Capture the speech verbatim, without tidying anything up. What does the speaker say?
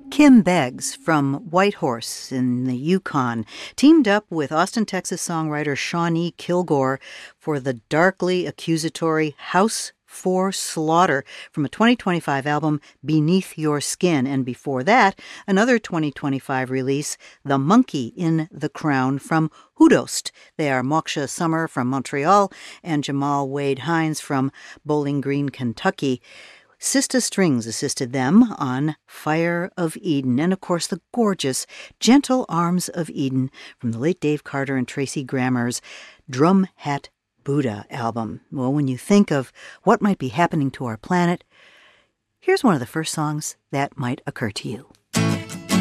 Kim Beggs from Whitehorse in the Yukon teamed up with Austin, Texas songwriter Shawnee Kilgore for the darkly accusatory House for Slaughter from a twenty twenty-five album, Beneath Your Skin. And before that, another twenty twenty-five release, The Monkey in the Crown from Hudost. They are Moksha Summer from Montreal and Jamal Wade Hines from Bowling Green, Kentucky. Sista Strings assisted them on Fire of Eden, and of course the gorgeous Gentle Arms of Eden from the late Dave Carter and Tracy Grammer's Drum Hat Buddha album. Well, when you think of what might be happening to our planet, here's one of the first songs that might occur to you.